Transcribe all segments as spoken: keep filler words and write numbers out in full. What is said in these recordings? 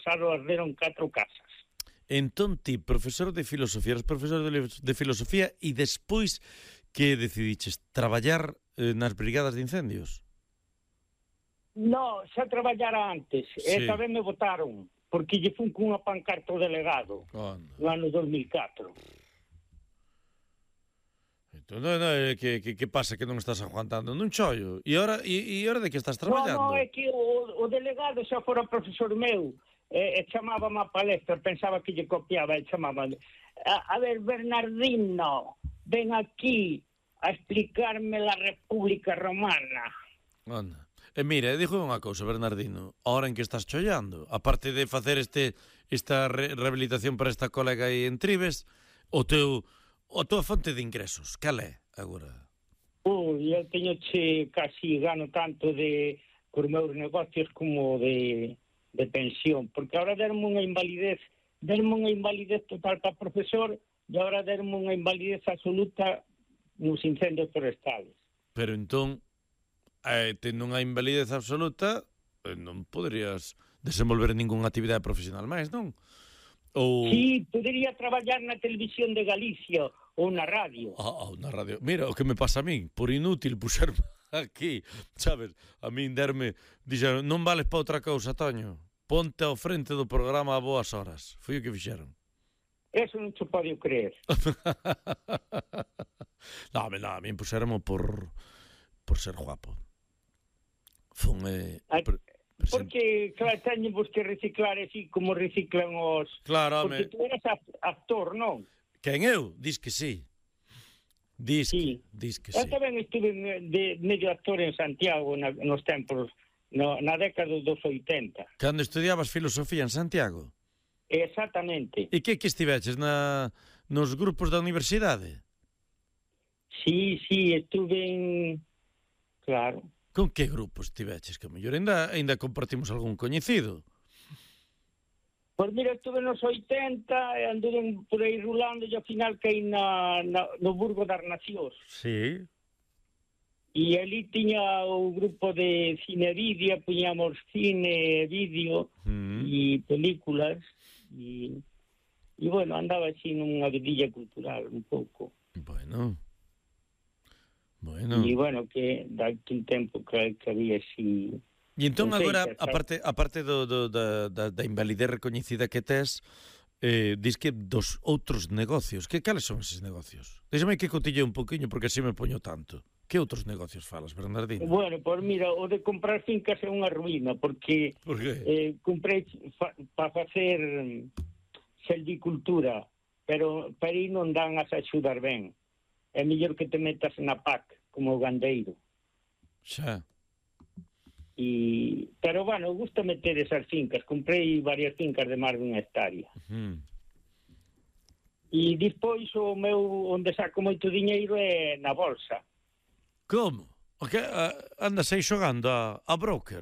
pasado arderon catro casas. Entón ti, profesor de filosofía, eres profesor de, de filosofía e despois que decidiches traballar eh, nas brigadas de incendios? No, xa traballara antes, Sí. e tamén me votaron, porque lle fun cunha pancarta ao delegado Anda. no ano dos mil catro. Entón, no, no, que, que, que pasa que non estás aguantando nun chollo? E ahora, e, e ahora de que estás traballando? No, no, é que o, o delegado xa fora profesor meu, e, e chamábame a palestra, pensaba que lle copiaba, e chamábame, a, a ver, Bernardino, ven aquí a explicarme la República Romana. Anda. E mira, digo unha cousa, Bernardino, ahora en que estás chollando, aparte de facer este esta re rehabilitación para esta colega aí en Tribes, o teu o tua fonte de ingresos, cal é agora? Ui, eu teño che casi gano tanto de por meus negocios como de, de pensión, porque ahora dermo unha invalidez, dermo unha invalidez total para profesor e ahora dermo unha invalidez absoluta nos incendios forestales. Pero entón, eh, tendo unha invalidez absoluta, eh, non poderías desenvolver ningunha actividade profesional máis, non? Ou... Sí, podería traballar na televisión de Galicia ou na radio. Ah, ah, na radio. Mira, o que me pasa a min, por inútil puxerme aquí, sabes, a min derme, dixeron, non vales para outra cousa, Toño, ponte ao frente do programa a boas horas. Foi o que fixeron. Eso non te pode creer. No, no, a min puxéramo por por ser guapo. Fun eh, Ay, pre porque, claro, teñen vos que reciclar así como reciclan os... Claro, porque home. tú eras actor, non? Quen eu? Dis que sí. Dis Sí. que, dis que Eu sí. tamén estuve de medio actor en Santiago na, nos tempos, no, na década dos oitenta. Cando estudiabas filosofía en Santiago? Exactamente. E que que estiveches na, nos grupos da universidade? Sí, sí, estuve en... Claro. Con que grupos estiveches? Que a mellor ainda, ainda compartimos algún coñecido. Pois mira, estuve nos oitenta e anduve por aí rulando e ao final caí na, na, no Burgo das Nacións. Sí. E ali tiña o grupo de cine e vídeo, puñamos cine, vídeo Mm. e películas e, e bueno, andaba así nunha vidilla cultural un pouco. Bueno. Bueno. E bueno, que daquele tempo que, que había así... E entón non sei, agora, xa- aparte, aparte do, do, da, da, da invalidez recoñecida que tes, eh, dis que dos outros negocios. Que cales son eses negocios? Déxame que cotille un poquinho, porque así me poño tanto. Que outros negocios falas, Bernardino? Bueno, pois mira, o de comprar fincas é unha ruína, porque Por que? eh, comprei fa, para facer silvicultura, pero para aí non dan as axudar ben. É mellor que te metas na P A C como gandeiro. Xa. E, pero, bueno, gusta meter esas fincas. Comprei varias fincas de máis dunha hectárea. Mm. E despois o meu, onde saco moito diñeiro é na bolsa. Como? O que, uh, andas aí xogando a, a broker?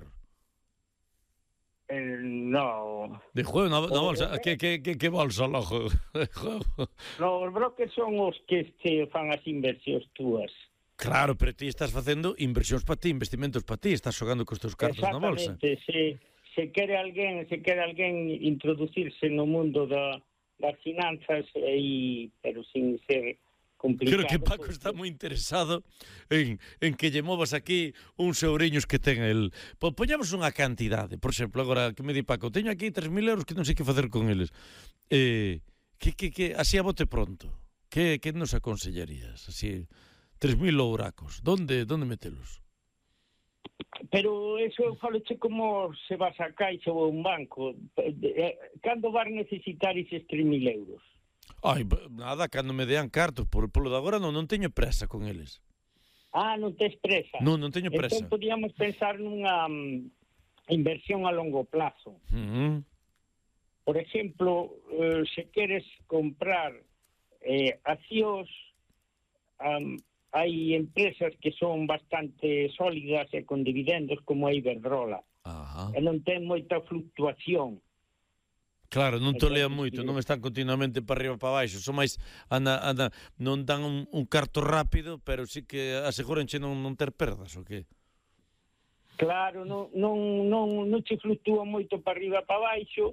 Eh, no... De juego na, na O- bolsa? Que, que, que, que bolsa, lojo? No, os brokers son os que te fan as inversións túas. Claro, pero ti estás facendo inversións para ti, investimentos para ti, estás xogando cos teus cartos na bolsa. Exactamente, se, se quere alguén, se quere alguén introducirse no mundo da, das finanzas, e, pero sin ser complicado. Creo que Paco está moi interesado en, en que lle movas aquí uns euriños que ten el. Po, poñamos unha cantidade, por exemplo, agora que me di Paco, teño aquí tres mil euros que non sei que facer con eles. Eh, que, que, que, así a bote pronto, que, que nos aconsellarías? Así, tres mil ouracos, donde, donde metelos? Pero eso eu faloche como se vas a caixa ou a un banco. Cando vas necesitar eses tres mil euros? Ai, nada, cando me dean cartos, por, polo de agora non, non teño presa con eles. Ah, non tes presa? Non, non teño presa. Entón podíamos pensar nunha um, inversión a longo plazo. Uh-huh. Por exemplo, eh, se queres comprar eh, accións, um, hai empresas que son bastante sólidas e con dividendos como a Iberdrola. Ajá. E non ten moita fluctuación. Claro, non Entón, tolean moito, sí. non están continuamente para arriba para baixo, son máis anda, anda, non dan un, un carto rápido, pero sí que aseguranche non, non ter perdas, o que? Claro, non, non, non, non che fluctúa moito para arriba para baixo,